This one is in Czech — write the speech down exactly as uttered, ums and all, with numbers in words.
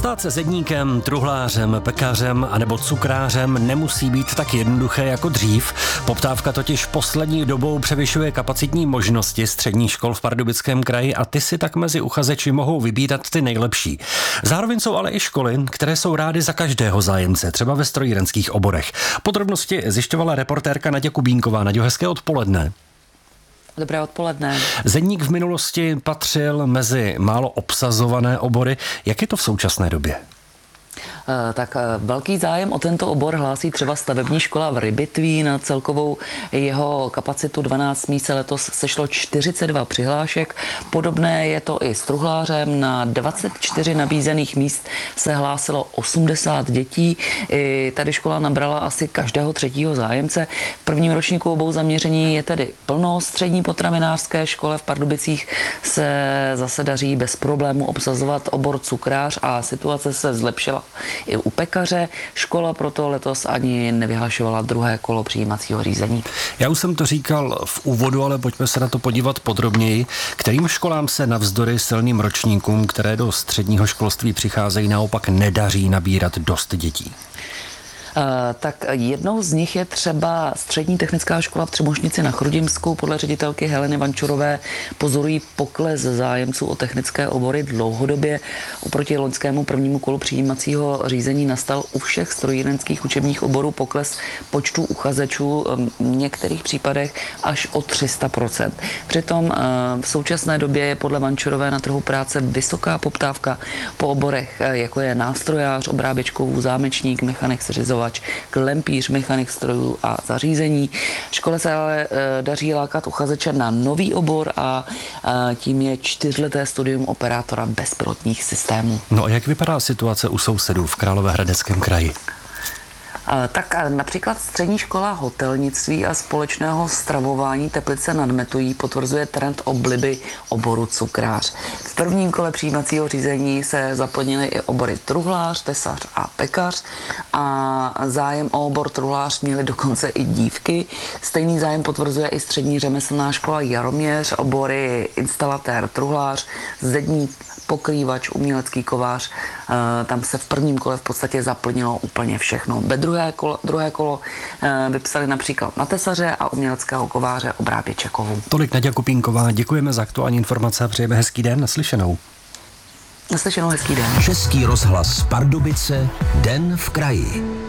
Stát se zedníkem, truhlářem, pekařem anebo cukrářem nemusí být tak jednoduché jako dřív. Poptávka totiž poslední dobou převyšuje kapacitní možnosti středních škol v Pardubickém kraji a ty si tak mezi uchazeči mohou vybírat ty nejlepší. Zároveň jsou ale i školy, které jsou rády za každého zájemce, třeba ve strojírenských oborech. Podrobnosti zjišťovala reportérka Naďa Kubínková. Naďo, hezké odpoledne. Dobré odpoledne. Zedník v minulosti patřil mezi málo obsazované obory. Jak je to v současné době? Tak velký zájem o tento obor hlásí třeba stavební škola v Rybitví. Na celkovou jeho kapacitu dvanáct míst se letos sešlo čtyřicet dva přihlášek. Podobné je to i s truhlářem. Na dvacet čtyři nabízených míst se hlásilo osmdesát dětí. I tady škola nabrala asi každého třetího zájemce. V prvním ročníku obou zaměření je tedy plno. Střední potravinářské škole v Pardubicích se zase daří bez problému obsazovat obor cukrář a situace se zlepšila i u pekaře. Škola proto letos ani nevyhlašovala druhé kolo přijímacího řízení. Já už jsem to říkal v úvodu, ale pojďme se na to podívat podrobněji. Kterým školám se navzdory silným ročníkům, které do středního školství přicházejí, naopak nedaří nabírat dost dětí? Uh, tak jednou z nich je třeba střední technická škola v Třemošnici na Chrudimsku. Podle ředitelky Heleny Vančurové pozorují pokles zájemců o technické obory dlouhodobě. Oproti loňskému prvnímu kolu přijímacího řízení nastal u všech strojírenských učebních oborů pokles počtu uchazečů v některých případech až o tři sta procent. Přitom uh, v současné době je podle Vančurové na trhu práce vysoká poptávka po oborech, jako je nástrojář, obráběčkový zámečník, mechanik seřizovač, klempíř, mechanik strojů a zařízení. Škole se ale e, daří lákat uchazeče na nový obor a e, tím je čtyřleté studium operátora bezpilotních systémů. No a jak vypadá situace u sousedů v Královéhradeckém kraji? Tak například střední škola hotelnictví a společného stravování Teplice nad Metují potvrzuje trend obliby oboru cukrář. V prvním kole přijímacího řízení se zaplnily i obory truhlář, tesař a pekař a zájem o obor truhlář měly dokonce i dívky. Stejný zájem potvrzuje i střední řemeslná škola Jaroměř, obory instalatér, truhlář, zedník, pokrývač, umělecký kovář. E, tam se v prvním kole v podstatě zaplnilo úplně všechno. Ve druhé kolo, druhé kolo e, vypsali například na tesaře a uměleckého kováře Obráběče kovů. Tolik Naďa Kubínková, děkujeme za aktuální informace a přejeme hezký den, naslyšenou. Naslyšenou, hezký den. Český rozhlas Pardubice, den v kraji.